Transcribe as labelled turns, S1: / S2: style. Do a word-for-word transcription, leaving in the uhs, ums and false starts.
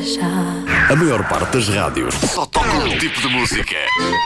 S1: A maior parte das rádios só toca um tipo de música.